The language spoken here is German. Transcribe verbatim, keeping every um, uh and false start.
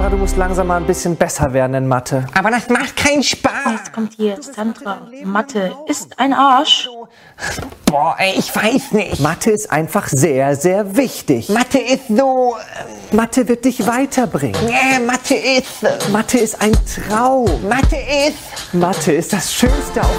du musst langsam mal ein bisschen besser werden in Mathe. Aber das macht keinen Spaß. Jetzt kommt hier Sandra. Mathe ist ein Arsch. Boah, ey, ich weiß nicht. Mathe ist einfach sehr, sehr wichtig. Mathe ist so... Mathe wird dich weiterbringen. Nee, Mathe ist... Mathe ist ein Traum. Mathe ist... Mathe ist das Schönste auf